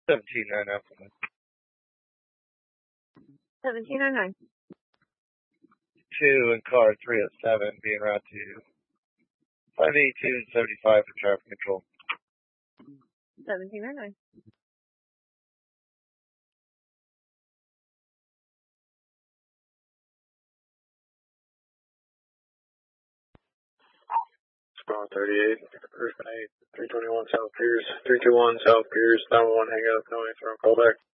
17-9 Alpha. 1709. 2 and car 307 being route to 582 and 75 for traffic control. 1709. Spawn 38, First 8, 321 South Piers, 321 South Piers, 911 hang up, no answer on callback.